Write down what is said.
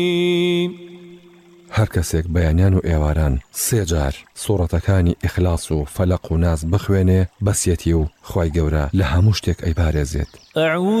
هەر کەسێک بەیانیان و ئێواران 3 جار سوورەتەکانی ئیخلاس و فەلەق و ناس بخوێنێ بەسیەتی و خوای گەورە لە هەموو شتێک ئەیپارێزێت.